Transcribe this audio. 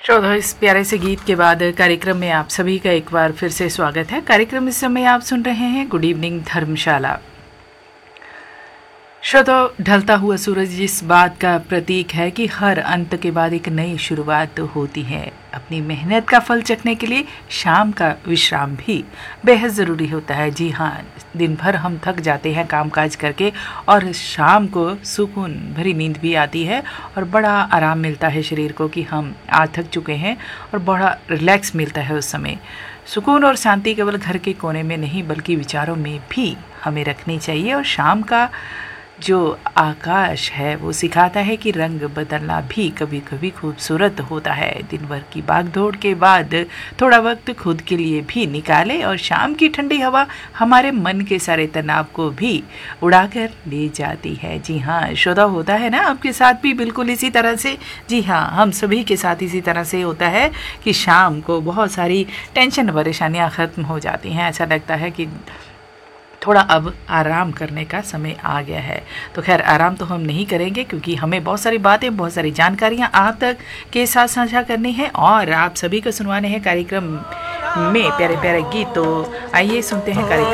श्रोता, इस प्यारे से गीत के बाद कार्यक्रम में आप सभी का एक बार फिर से स्वागत है। कार्यक्रम इस समय आप सुन रहे हैं गुड इवनिंग धर्मशाला। श्रोता, ढलता हुआ सूरज इस बात का प्रतीक है कि हर अंत के बाद एक नई शुरुआत होती है। अपनी मेहनत का फल चखने के लिए शाम का विश्राम भी बेहद ज़रूरी होता है। जी हाँ, दिन भर हम थक जाते हैं कामकाज करके और शाम को सुकून भरी नींद भी आती है और बड़ा आराम मिलता है शरीर को कि हम आज थक चुके हैं और बड़ा रिलैक्स मिलता है उस समय। सुकून और शांति केवल घर के कोने में नहीं बल्कि विचारों में भी हमें रखनी चाहिए। और शाम का जो आकाश है वो सिखाता है कि रंग बदलना भी कभी कभी खूबसूरत होता है। दिन भर की भागदौड़ के बाद थोड़ा वक्त खुद के लिए भी निकाले और शाम की ठंडी हवा हमारे मन के सारे तनाव को भी उड़ाकर ले जाती है। जी हाँ श्रोता, होता है ना आपके साथ भी बिल्कुल इसी तरह से? जी हाँ, हम सभी के साथ इसी तरह से होता है कि शाम को बहुत सारी टेंशन परेशानियाँ ख़त्म हो जाती हैं। ऐसा लगता है कि थोड़ा अब आराम करने का समय आ गया है। तो खैर, आराम तो हम नहीं करेंगे क्योंकि हमें बहुत सारी बातें, बहुत सारी जानकारियां आप तक के साथ साझा करनी है और आप सभी को सुनवाने हैं कार्यक्रम में प्यारे प्यारे गीत। तो आइए सुनते हैं कार्यक्रम।